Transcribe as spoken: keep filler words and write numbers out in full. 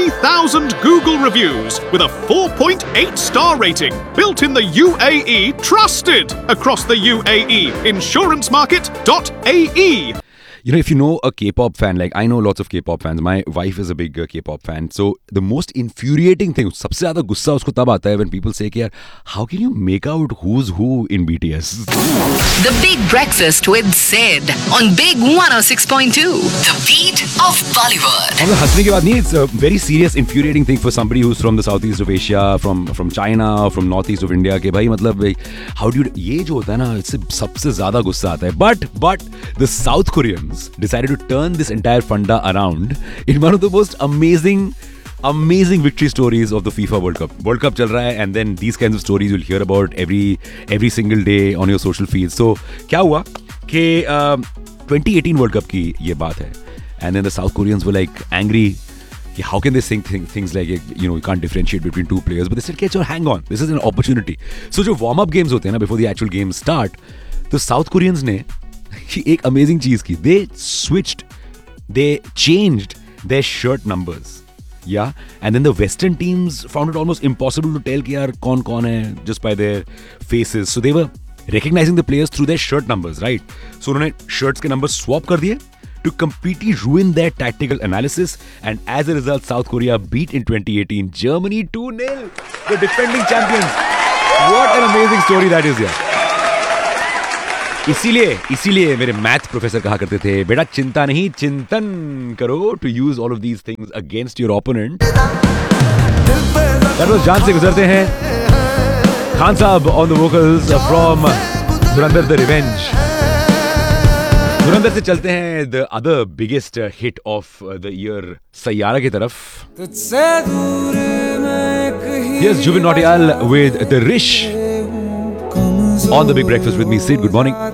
eighty thousand Google reviews with a four point eight star rating. Built in the U A E, trusted across the U A E. insurance market dot A E. You know, if you know a K-pop fan, like I know lots of K-pop fans. My wife is a big uh, K-pop fan. So the most infuriating thing, सबसे ज़्यादा गुस्सा उसको तब आता है when people say कि यार, how can you make out who's who in B T S? The Big Breakfast with Sid on Big one oh six point two. The beat of Bollywood. और हंसने की बात नहीं, it's a very serious, infuriating thing for somebody who's from the southeast of Asia, from from China, from northeast of India. कि भाई मतलब how do you, ये जो होता है ना, इससे सबसे ज़्यादा गुस्सा आता है. But but the South Koreans decided to turn this entire funda around in one of the most amazing amazing victory stories of the FIFA World Cup. World Cup चल रहा है and then these kinds of stories you'll hear about every every single day on your social feeds. So क्या हुआ कि uh, twenty eighteen World Cup की ये बात है and then the South Koreans were like angry. How can they think th- things like, you know, you can't differentiate between two players, but they said, okay, hang on, this is an opportunity. So जो warm up games होते हैं ना before the actual games start, तो South Koreans ने एक amazing चीज की. They switched, they changed their shirt numbers. Yeah, and then the Western teams found it almost impossible to tell कि यार कौन कौन है just by their faces. So they were recognizing the players through their shirt numbers, right? So उन्होंने shirts के numbers swap कर दिए to completely ruin their tactical analysis, and as a result, South Korea beat in twenty eighteen Germany two nil, the defending champions. What an amazing story that is, yeah. इसीलिए इसीलिए मेरे math professor कहा करते थे, बेटा चिंता नहीं चिंतन करो, to use all of these things against your opponent. जान से गुजरते हैं खान साहब on the vocals from Dhurandhar the revenge. धुरंधर से चलते हैं the other biggest hit of the year, Saiyaara की तरफ. Here's Jubin Nautiyal with The Rish on The Big Breakfast with me, Sid. Good morning.